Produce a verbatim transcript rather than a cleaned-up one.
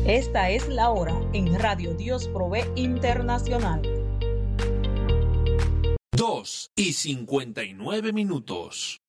Esta es la hora en Radio Dios Provee Internacional. Dos y cincuenta y nueve minutos.